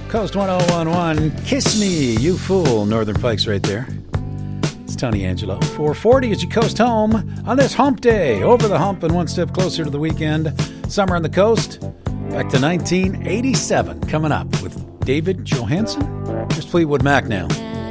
Coast 1011, Kiss Me, You Fool. Northern Pikes right there. It's Tony Angelo. 440 as you coast home on this hump day. Over the hump and one step closer to the weekend. Summer on the coast. Back to 1987 coming up with David Johansen. Here's Fleetwood Mac now.